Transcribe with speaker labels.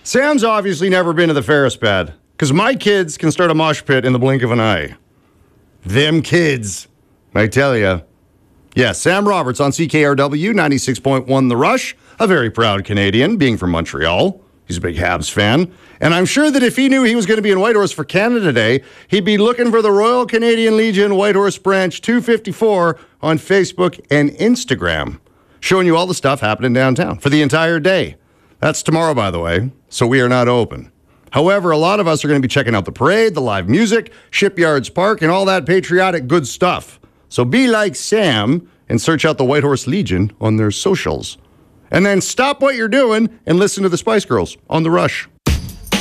Speaker 1: Sam's obviously never been to the Ferris bed, because my kids can start a mosh pit in the blink of an eye. Them kids, I tell ya. Yeah, Sam Roberts on CKRW 96.1 The Rush, a very proud Canadian, being from Montreal. He's a big Habs fan. And I'm sure that if he knew he was going to be in Whitehorse for Canada Day, he'd be looking for the Royal Canadian Legion Whitehorse Branch 254 on Facebook and Instagram, showing you all the stuff happening downtown for the entire day. That's tomorrow, by the way, so we are not open. However, a lot of us are going to be checking out the parade, the live music, Shipyards Park, and all that patriotic good stuff. So be like Sam and search out the Whitehorse Legion on their socials. And then stop what you're doing and listen to the Spice Girls on The Rush.